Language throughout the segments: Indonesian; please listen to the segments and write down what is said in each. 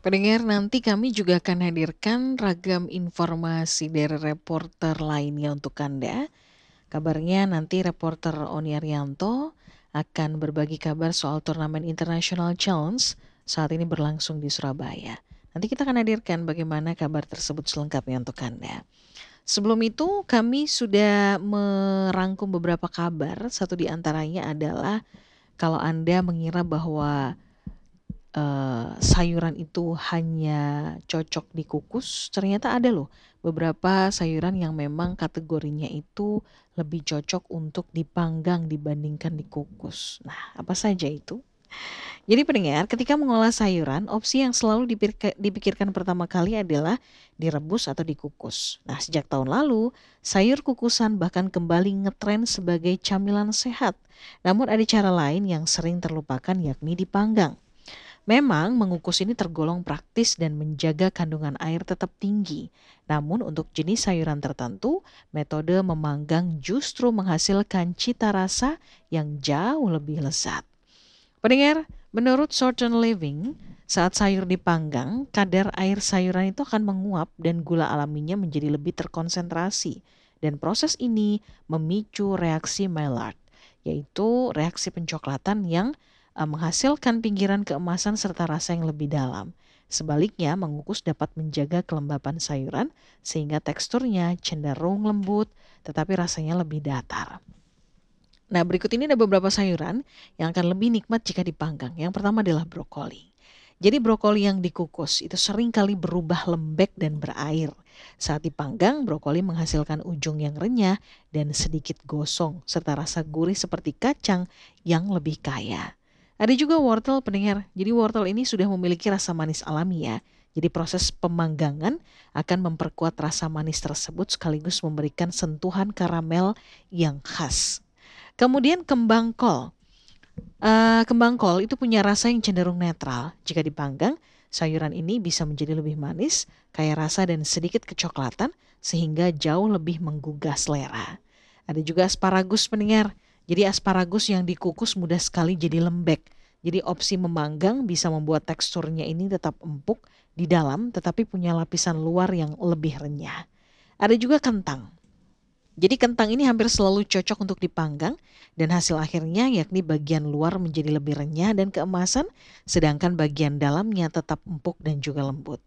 Pendengar, nanti kami juga akan hadirkan ragam informasi dari reporter lainnya untuk Anda. Kabarnya nanti reporter Oni Arianto akan berbagi kabar soal turnamen International Challenge saat ini berlangsung di Surabaya. Nanti kita akan hadirkan bagaimana kabar tersebut selengkapnya untuk Anda. Sebelum itu kami sudah merangkum beberapa kabar. Satu di antaranya adalah kalau Anda mengira bahwa sayuran itu hanya cocok dikukus, ternyata ada loh beberapa sayuran yang memang kategorinya itu lebih cocok untuk dipanggang dibandingkan dikukus. Nah, apa saja itu? Jadi pendengar, ketika mengolah sayuran, opsi yang selalu dipikirkan pertama kali adalah direbus atau dikukus. Nah, sejak tahun lalu, sayur kukusan bahkan kembali ngetren sebagai camilan sehat. Namun ada cara lain yang sering terlupakan, yakni dipanggang. Memang mengukus ini tergolong praktis dan menjaga kandungan air tetap tinggi. Namun untuk jenis sayuran tertentu, metode memanggang justru menghasilkan cita rasa yang jauh lebih lezat. Pendengar, menurut Certain Living, saat sayur dipanggang, kadar air sayuran itu akan menguap dan gula alaminya menjadi lebih terkonsentrasi. Dan proses ini memicu reaksi Maillard, yaitu reaksi pencoklatan yang menghasilkan pinggiran keemasan serta rasa yang lebih dalam. Sebaliknya, mengukus dapat menjaga kelembapan sayuran sehingga teksturnya cenderung lembut tetapi rasanya lebih datar. Nah, berikut ini ada beberapa sayuran yang akan lebih nikmat jika dipanggang. Yang pertama adalah brokoli. Jadi brokoli yang dikukus itu sering kali berubah lembek dan berair. Saat dipanggang, brokoli menghasilkan ujung yang renyah dan sedikit gosong, serta rasa gurih seperti kacang yang lebih kaya. Ada juga wortel pendengar. Jadi wortel ini sudah memiliki rasa manis alami ya. Jadi proses pemanggangan akan memperkuat rasa manis tersebut sekaligus memberikan sentuhan karamel yang khas. Kemudian kembang kol. Kembang kol itu punya rasa yang cenderung netral. Jika dipanggang, sayuran ini bisa menjadi lebih manis, kaya rasa dan sedikit kecoklatan sehingga jauh lebih menggugah selera. Ada juga asparagus pendengar. Jadi asparagus yang dikukus mudah sekali jadi lembek. Jadi opsi memanggang bisa membuat teksturnya ini tetap empuk di dalam tetapi punya lapisan luar yang lebih renyah. Ada juga kentang. Jadi kentang ini hampir selalu cocok untuk dipanggang dan hasil akhirnya yakni bagian luar menjadi lebih renyah dan keemasan sedangkan bagian dalamnya tetap empuk dan juga lembut.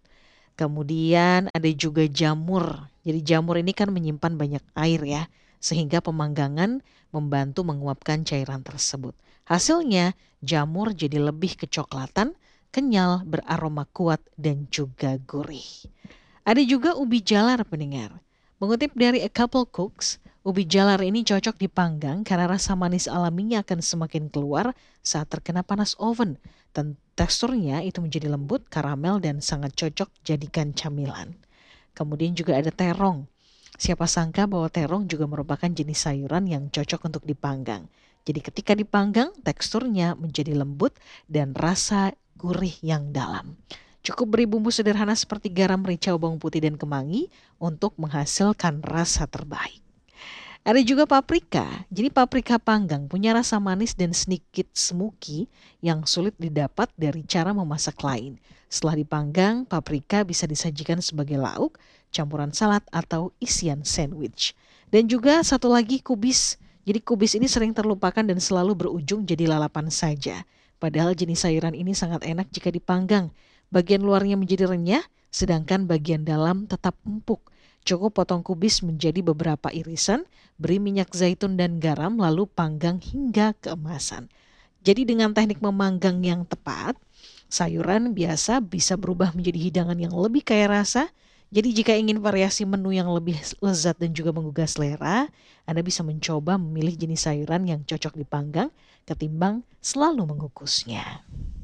Kemudian ada juga jamur. Jadi jamur ini kan menyimpan banyak air ya sehingga pemanggangan membantu menguapkan cairan tersebut. Hasilnya jamur jadi lebih kecoklatan, kenyal, beraroma kuat dan juga gurih. Ada juga ubi jalar pendengar. Mengutip dari A Couple Cooks, ubi jalar ini cocok dipanggang karena rasa manis alaminya akan semakin keluar saat terkena panas oven. Dan teksturnya itu menjadi lembut, karamel dan sangat cocok jadikan camilan. Kemudian juga ada terong. Siapa sangka bahwa terong juga merupakan jenis sayuran yang cocok untuk dipanggang. Jadi ketika dipanggang, teksturnya menjadi lembut dan rasa gurih yang dalam. Cukup beri bumbu sederhana seperti garam, merica, bawang putih, dan kemangi untuk menghasilkan rasa terbaik. Ada juga paprika. Jadi paprika panggang punya rasa manis dan sedikit smoky yang sulit didapat dari cara memasak lain. Setelah dipanggang, paprika bisa disajikan sebagai lauk, campuran salad atau isian sandwich. Dan juga satu lagi kubis. Jadi kubis ini sering terlupakan dan selalu berujung jadi lalapan saja. Padahal jenis sayuran ini sangat enak jika dipanggang. Bagian luarnya menjadi renyah, sedangkan bagian dalam tetap empuk. Cukup potong kubis menjadi beberapa irisan, beri minyak zaitun dan garam lalu panggang hingga keemasan. Jadi dengan teknik memanggang yang tepat, sayuran biasa bisa berubah menjadi hidangan yang lebih kaya rasa. Jadi jika ingin variasi menu yang lebih lezat dan juga menggugah selera, Anda bisa mencoba memilih jenis sayuran yang cocok dipanggang ketimbang selalu mengukusnya.